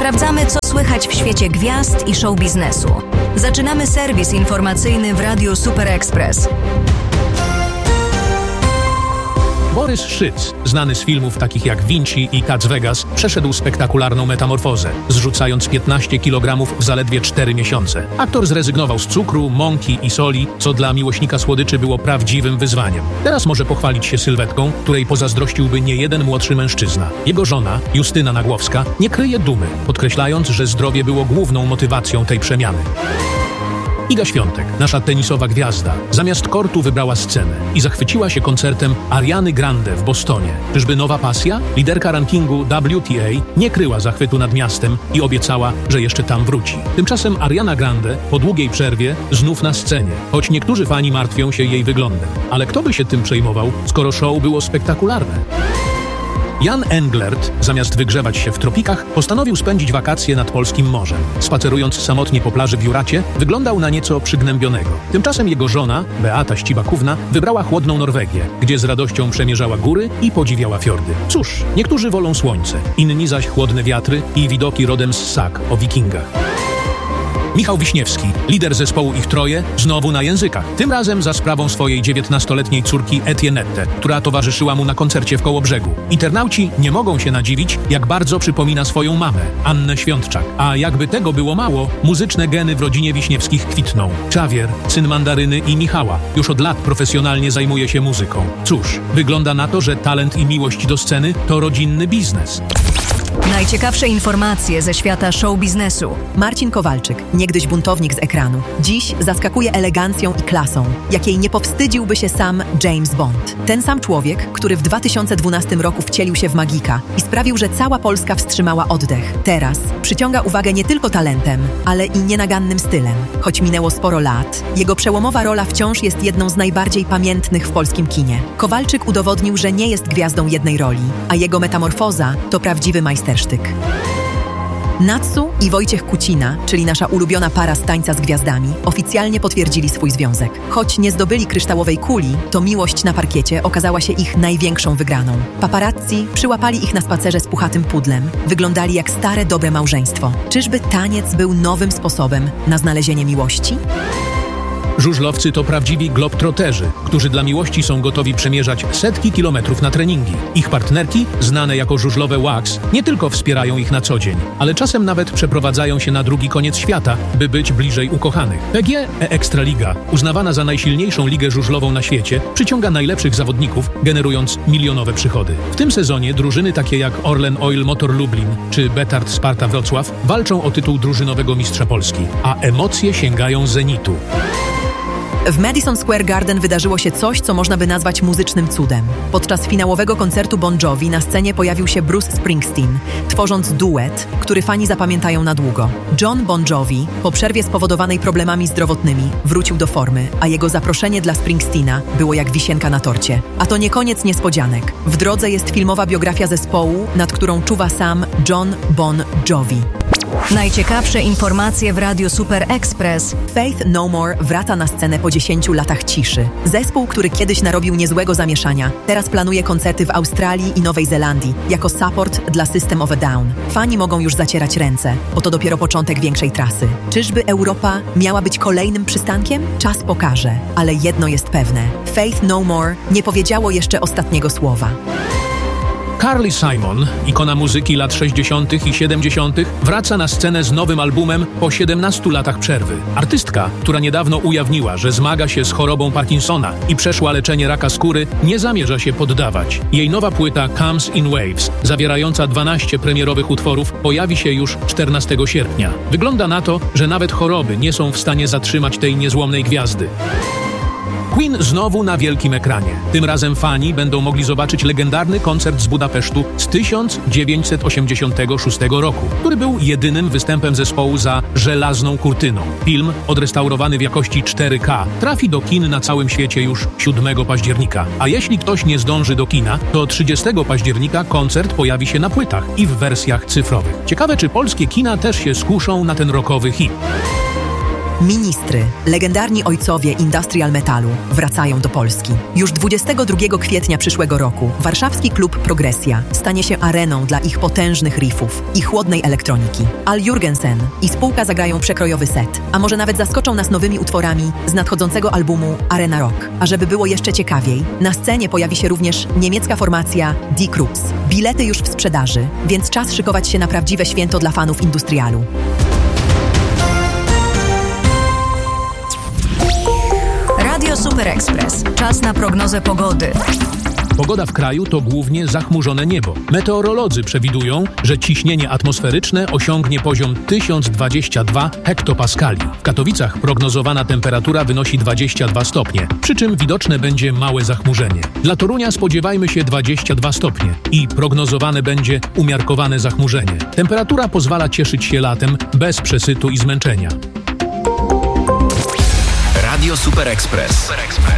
Sprawdzamy, co słychać w świecie gwiazd i show biznesu. Zaczynamy serwis informacyjny w Radiu Super Express. Borys Szyc, znany z filmów takich jak Vinci i Cats Vegas, przeszedł spektakularną metamorfozę, zrzucając 15 kg w zaledwie 4 miesiące. Aktor zrezygnował z cukru, mąki i soli, co dla miłośnika słodyczy było prawdziwym wyzwaniem. Teraz może pochwalić się sylwetką, której pozazdrościłby niejeden młodszy mężczyzna. Jego żona, Justyna Nagłowska, nie kryje dumy, podkreślając, że zdrowie było główną motywacją tej przemiany. Iga Świątek, nasza tenisowa gwiazda, zamiast kortu wybrała scenę i zachwyciła się koncertem Ariany Grande w Bostonie. Czyżby nowa pasja? Liderka rankingu WTA nie kryła zachwytu nad miastem i obiecała, że jeszcze tam wróci. Tymczasem Ariana Grande po długiej przerwie znów na scenie, choć niektórzy fani martwią się jej wyglądem. Ale kto by się tym przejmował, skoro show było spektakularne? Jan Englert, zamiast wygrzewać się w tropikach, postanowił spędzić wakacje nad polskim morzem. Spacerując samotnie po plaży w Juracie, wyglądał na nieco przygnębionego. Tymczasem jego żona, Beata Ścibakówna, wybrała chłodną Norwegię, gdzie z radością przemierzała góry i podziwiała fiordy. Cóż, niektórzy wolą słońce, inni zaś chłodne wiatry i widoki rodem z sag o wikingach. Michał Wiśniewski, lider zespołu Ich Troje, znowu na językach. Tym razem za sprawą swojej 19-letniej córki Etiennette, która towarzyszyła mu na koncercie w Kołobrzegu. Internauci nie mogą się nadziwić, jak bardzo przypomina swoją mamę, Annę Świątczak. A jakby tego było mało, muzyczne geny w rodzinie Wiśniewskich kwitną. Czawier, syn Mandaryny i Michała, już od lat profesjonalnie zajmuje się muzyką. Cóż, wygląda na to, że talent i miłość do sceny to rodzinny biznes. Najciekawsze informacje ze świata show biznesu. Marcin Kowalczyk, niegdyś buntownik z ekranu, dziś zaskakuje elegancją i klasą, jakiej nie powstydziłby się sam James Bond. Ten sam człowiek, który w 2012 roku wcielił się w magika i sprawił, że cała Polska wstrzymała oddech. Teraz przyciąga uwagę nie tylko talentem, ale i nienagannym stylem. Choć minęło sporo lat, jego przełomowa rola wciąż jest jedną z najbardziej pamiętnych w polskim kinie. Kowalczyk udowodnił, że nie jest gwiazdą jednej roli, a jego metamorfoza to prawdziwy majstersztyk. Natsu i Wojciech Kucina, czyli nasza ulubiona para z Tańca z Gwiazdami, oficjalnie potwierdzili swój związek. Choć nie zdobyli kryształowej kuli, to miłość na parkiecie okazała się ich największą wygraną. Paparazzi przyłapali ich na spacerze z puchatym pudlem. Wyglądali jak stare, dobre małżeństwo. Czyżby taniec był nowym sposobem na znalezienie miłości? Żużlowcy to prawdziwi globtroterzy, którzy dla miłości są gotowi przemierzać setki kilometrów na treningi. Ich partnerki, znane jako żużlowe Wax, nie tylko wspierają ich na co dzień, ale czasem nawet przeprowadzają się na drugi koniec świata, by być bliżej ukochanych. PGE Ekstraliga, uznawana za najsilniejszą ligę żużlową na świecie, przyciąga najlepszych zawodników, generując milionowe przychody. W tym sezonie drużyny takie jak Orlen Oil Motor Lublin czy Betard Sparta Wrocław walczą o tytuł drużynowego mistrza Polski, a emocje sięgają zenitu. W Madison Square Garden wydarzyło się coś, co można by nazwać muzycznym cudem. Podczas finałowego koncertu Bon Jovi na scenie pojawił się Bruce Springsteen, tworząc duet, który fani zapamiętają na długo. John Bon Jovi, po przerwie spowodowanej problemami zdrowotnymi, wrócił do formy, a jego zaproszenie dla Springsteena było jak wisienka na torcie. A to nie koniec niespodzianek. W drodze jest filmowa biografia zespołu, nad którą czuwa sam John Bon Jovi. Najciekawsze informacje w Radiu Super Express. Faith No More wraca na scenę po 10 latach ciszy. Zespół, który kiedyś narobił niezłego zamieszania, teraz planuje koncerty w Australii i Nowej Zelandii jako support dla System of a Down. Fani mogą już zacierać ręce, bo to dopiero początek większej trasy. Czyżby Europa miała być kolejnym przystankiem? Czas pokaże, ale jedno jest pewne. Faith No More nie powiedziało jeszcze ostatniego słowa. Carly Simon, ikona muzyki lat 60. i 70., wraca na scenę z nowym albumem po 17 latach przerwy. Artystka, która niedawno ujawniła, że zmaga się z chorobą Parkinsona i przeszła leczenie raka skóry, nie zamierza się poddawać. Jej nowa płyta Comes in Waves, zawierająca 12 premierowych utworów, pojawi się już 14 sierpnia. Wygląda na to, że nawet choroby nie są w stanie zatrzymać tej niezłomnej gwiazdy. Queen znowu na wielkim ekranie. Tym razem fani będą mogli zobaczyć legendarny koncert z Budapesztu z 1986 roku, który był jedynym występem zespołu za żelazną kurtyną. Film, odrestaurowany w jakości 4K, trafi do kin na całym świecie już 7 października. A jeśli ktoś nie zdąży do kina, to 30 października koncert pojawi się na płytach i w wersjach cyfrowych. Ciekawe, czy polskie kina też się skuszą na ten rockowy hit. Ministry, legendarni ojcowie industrial metalu, wracają do Polski. Już 22 kwietnia przyszłego roku warszawski klub Progresja stanie się areną dla ich potężnych riffów i chłodnej elektroniki. Al Jurgensen i spółka zagrają przekrojowy set, a może nawet zaskoczą nas nowymi utworami z nadchodzącego albumu Arena Rock. A żeby było jeszcze ciekawiej, na scenie pojawi się również niemiecka formacja Die Krupps. Bilety już w sprzedaży, więc czas szykować się na prawdziwe święto dla fanów industrialu. Radio Super Express. Czas na prognozę pogody. Pogoda w kraju to głównie zachmurzone niebo. Meteorolodzy przewidują, że ciśnienie atmosferyczne osiągnie poziom 1022 hektopaskali. W Katowicach prognozowana temperatura wynosi 22 stopnie, przy czym widoczne będzie małe zachmurzenie. Dla Torunia spodziewajmy się 22 stopnie i prognozowane będzie umiarkowane zachmurzenie. Temperatura pozwala cieszyć się latem bez przesytu i zmęczenia. Radio Super Express.